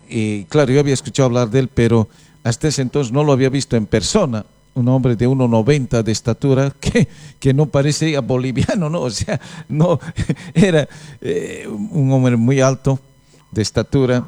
y claro, yo había escuchado hablar de él, pero hasta ese entonces no lo había visto en persona. Un hombre de 1,90 de estatura que no parecía boliviano, ¿no? O sea, no, era un hombre muy alto de estatura.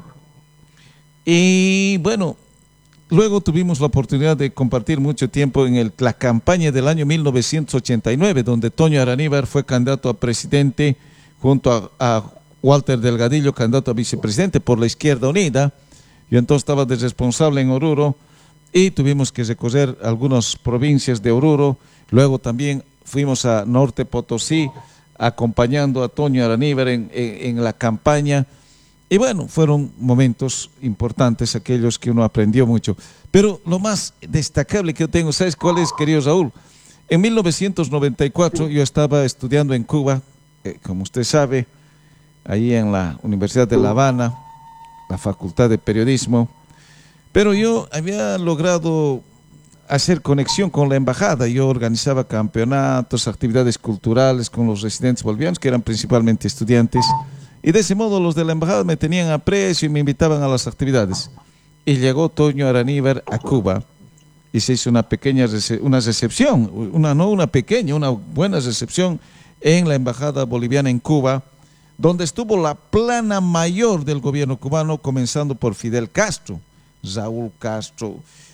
Y bueno, luego tuvimos la oportunidad de compartir mucho tiempo en la campaña del año 1989, donde Toño Araníbar fue candidato a presidente junto a Walter Delgadillo, candidato a vicepresidente por la Izquierda Unida. Yo entonces estaba de responsable en Oruro y tuvimos que recorrer algunas provincias de Oruro. Luego también fuimos a Norte Potosí acompañando a Toño Araníbar en la campaña. Y bueno, fueron momentos importantes aquellos que uno aprendió mucho. Pero lo más destacable que yo tengo, ¿sabes cuál es, querido Raúl? En 1994 yo estaba estudiando en Cuba, como usted sabe, ahí en la Universidad de La Habana, la Facultad de Periodismo. Pero yo había logrado hacer conexión con la embajada. Yo organizaba campeonatos, actividades culturales con los residentes bolivianos, que eran principalmente estudiantes. Y de ese modo los de la embajada me tenían aprecio y me invitaban a las actividades. Y llegó Toño Araníbar a Cuba y se hizo una pequeña una recepción, no una pequeña, una buena recepción en la embajada boliviana en Cuba, donde estuvo la plana mayor del gobierno cubano, comenzando por Fidel Castro, Raúl Castro,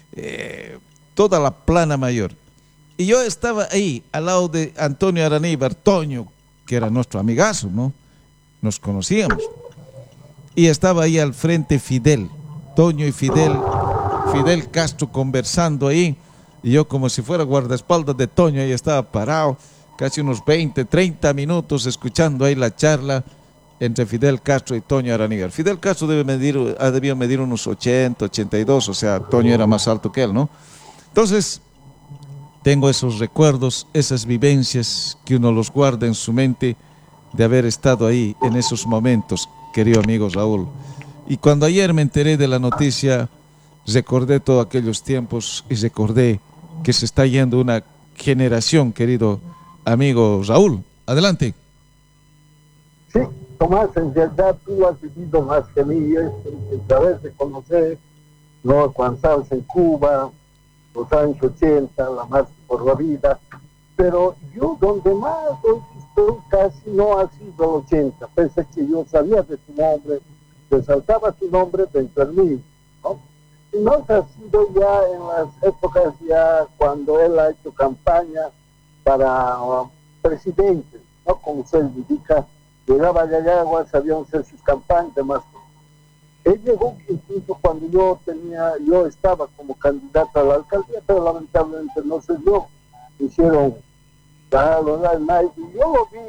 toda la plana mayor. Y yo estaba ahí, al lado de Antonio Araníbar, Toño, que era nuestro amigazo, ¿no? Nos conocíamos. Y estaba ahí al frente Fidel, Toño y Fidel Castro conversando ahí. Y yo como si fuera guardaespaldas de Toño, ahí estaba parado, casi unos 20, 30 minutos escuchando ahí la charla entre Fidel Castro y Toño Araníbar. Fidel Castro debía medir unos 80, 82, o sea, Toño era más alto que él, ¿no? Entonces, tengo esos recuerdos, esas vivencias que uno los guarda en su mente de haber estado ahí en esos momentos, querido amigo Raúl. Y cuando ayer me enteré de la noticia, recordé todos aquellos tiempos y recordé que se está yendo una generación, querido amigo Raúl. Adelante. Sí, Tomás, en realidad tú has vivido más que mí, es a través de conocer, ¿no? Cuando estabas en Cuba, los años 80, la marcha por la vida, pero yo donde más hoy estoy casi no ha sido el 80, pese a que yo sabía de tu nombre, resaltaba tu nombre dentro de mí, ¿no? Y no ha sido ya en las épocas ya cuando él ha hecho campaña para presidente, ¿no? Como se indica, llegaba a Yayagua, sabían hacer sus campañas, demás. Él llegó incluso cuando yo estaba como candidato a la alcaldía, pero lamentablemente no se dio. Hicieron y yo lo vi,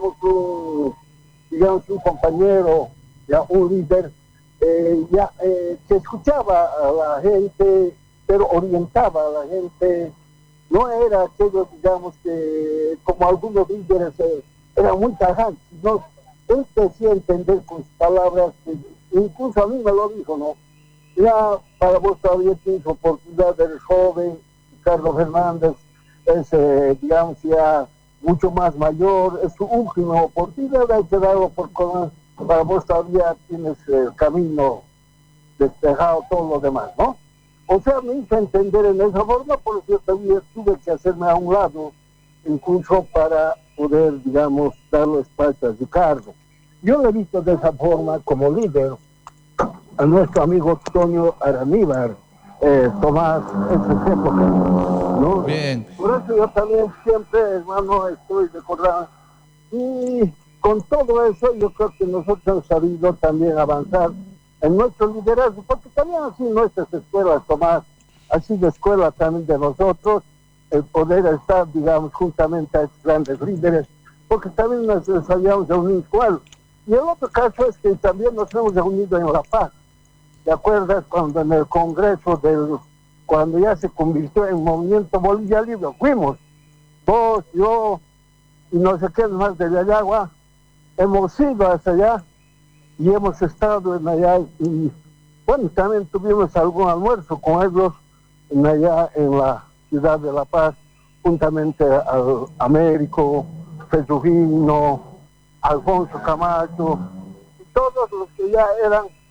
digamos un compañero, ya un líder, que escuchaba a la gente, pero orientaba a la gente. No era aquello, digamos, que como algunos líderes era muy tajante, ¿no? Él te hacía entender con sus palabras, que incluso a mí me lo dijo, ¿no? Ya para vos todavía tienes oportunidad, eres joven, Carlos Fernández es, digamos, ya mucho más mayor, es su última oportunidad, hay que darlo para vos todavía tienes el camino despejado, todo lo demás, ¿no? O sea, me hizo entender en esa forma, por eso yo también tuve que hacerme a un lado, incluso para poder, digamos, darle espacio a Ricardo. Yo lo he visto de esa forma como líder a nuestro amigo Toño Araníbar, Tomás, esas épocas, ¿no? Bien. Por eso yo también siempre, hermano, estoy recordando. Y con todo eso, yo creo que nosotros hemos sabido también avanzar en nuestro liderazgo, porque también así nuestras escuelas, Tomás, ha sido escuela también de nosotros, el poder estar, digamos, juntamente a estos grandes líderes, porque también nos habíamos reunido igual. Y el otro caso es que también nos hemos reunido en La Paz. ¿Te acuerdas cuando en el Congreso cuando ya se convirtió en Movimiento Bolivia Libre? Fuimos, vos, yo y no sé qué más de Yayagua, hemos ido hacia allá y hemos estado en allá y bueno, también tuvimos algún almuerzo con ellos allá en la ciudad de La Paz, juntamente al Américo, Ferrugino, Alfonso Camacho, y todos los que ya eran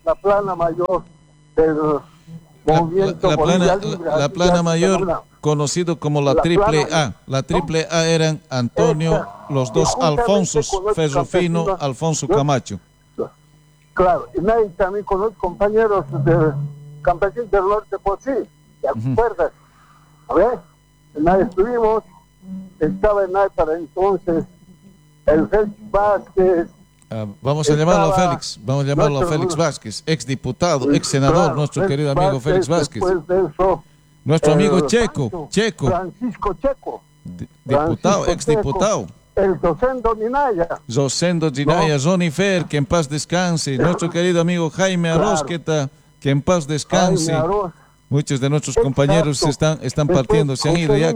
la plana mayor del movimiento Bolivia Libre. La plana mayor, conocido como la triple A. La triple A eran Antonio, los dos Alfonsos, Ferrufino, Alfonso Camacho. Claro, y también con los compañeros del campesinos del norte, pues sí, ¿te acuerdas? A ver, estuvimos, estaba en para entonces el Félix Vázquez. Vamos a llamarlo a Félix, vamos a llamarlo a Félix Vázquez, ex diputado, ex senador, claro, nuestro querido amigo Félix Vázquez. Eso, nuestro amigo Checo, Francisco Checo, diputado, ex diputado. El Rosendo Dinaya. Rosendo Dinaya, ¿no? Ronnie Fer, que en paz descanse. Nuestro querido amigo Jaime Arrozqueta, que en paz descanse. Muchos de nuestros compañeros están partiendo, se han ido ya.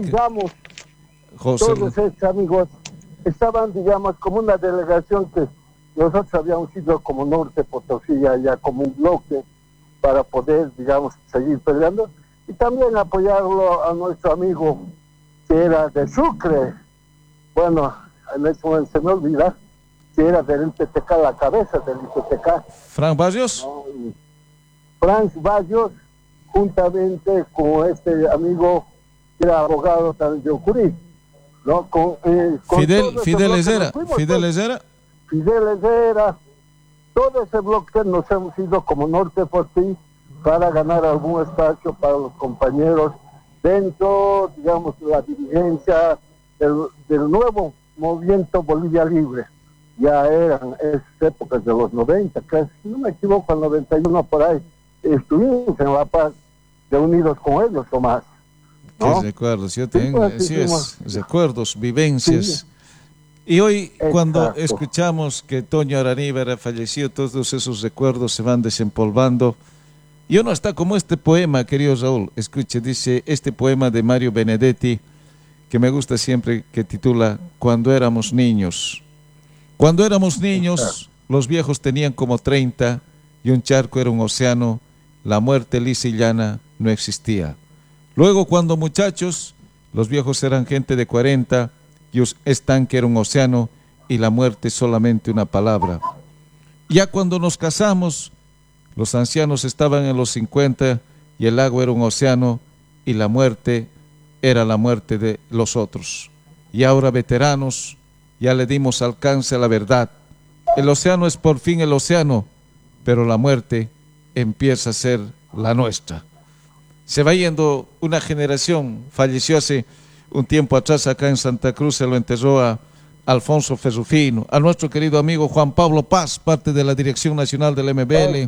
José. Todos estos amigos estaban, digamos, como una delegación que nosotros habíamos ido como Norte Potosí, ya como un bloque, para poder, digamos, seguir peleando. Y también apoyarlo a nuestro amigo, que era de Sucre. Bueno, en ese momento se me olvida, que era del IPTK, la cabeza del IPTK. ¿Frank Barrios? ¿No? Frank Barrios, juntamente con este amigo que era abogado también de Ucurí, ¿no? Con Fidel Ezera. Fidel Ezera. Fidel Ezera. Todo ese bloque nos hemos ido como Norte por ti para ganar algún espacio para los compañeros dentro, digamos, de la dirigencia del nuevo movimiento Bolivia Libre. Ya eran esas épocas de los 90, casi, si no me equivoco, el 91 por ahí, estuvimos en La Paz reunidos con ellos, Tomás, ¿no? Qué recuerdos, yo tengo, sí, recuerdos, vivencias. Sí. Y hoy, cuando escuchamos que Toño Araníbar ha fallecido, todos esos recuerdos se van desempolvando. Y uno está como este poema, querido Raúl, escuche, dice este poema de Mario Benedetti, que me gusta siempre, que titula Cuando éramos niños. Cuando éramos niños, los viejos tenían como 30 y un charco era un océano, la muerte lisa y llana no existía. Luego, cuando muchachos, los viejos eran gente de 40 y un estanque era un océano y la muerte solamente una palabra. Ya cuando nos casamos, los ancianos estaban en los 50 y el agua era un océano y la muerte era la muerte de los otros. Y ahora veteranos, ya le dimos alcance a la verdad. El océano es por fin el océano, pero la muerte empieza a ser la nuestra. Se va yendo una generación, falleció hace un tiempo atrás acá en Santa Cruz, se lo enterró a Alfonso Ferrufino, a nuestro querido amigo Juan Pablo Paz, parte de la Dirección Nacional del MBL.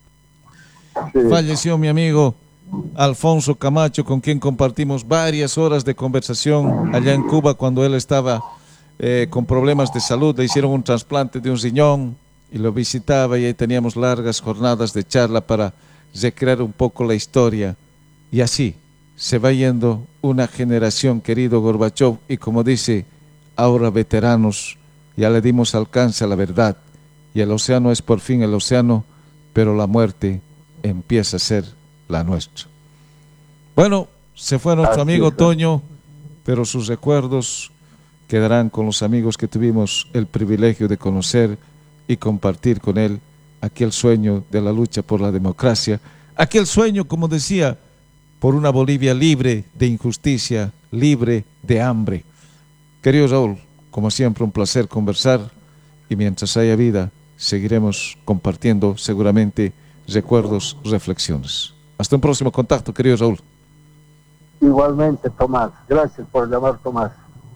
Sí. Falleció mi amigo Alfonso Camacho, con quien compartimos varias horas de conversación allá en Cuba cuando él estaba con problemas de salud. Le hicieron un trasplante de un riñón y lo visitaba y ahí teníamos largas jornadas de charla para recrear un poco la historia. Y así se va yendo una generación, querido Gorbachov, y como dice, ahora veteranos, ya le dimos alcance a la verdad y el océano es por fin el océano, pero la muerte empieza a ser la nuestra. Bueno, se fue nuestro amigo Toño, pero sus recuerdos quedarán con los amigos que tuvimos el privilegio de conocer y compartir con él aquel sueño de la lucha por la democracia, aquel sueño, como decía, por una Bolivia libre de injusticia, libre de hambre. Querido Raúl, como siempre un placer conversar y mientras haya vida seguiremos compartiendo seguramente recuerdos, reflexiones. Hasta un próximo contacto, querido Raúl. Igualmente, Tomás. Gracias por llamar, Tomás.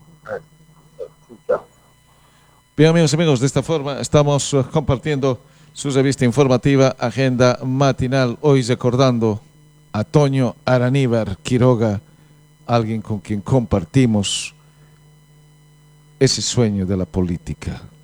Bien, amigos, de esta forma estamos compartiendo su revista informativa Agenda Matinal, hoy recordando a Toño Araníbar Quiroga, alguien con quien compartimos ese sueño de la política.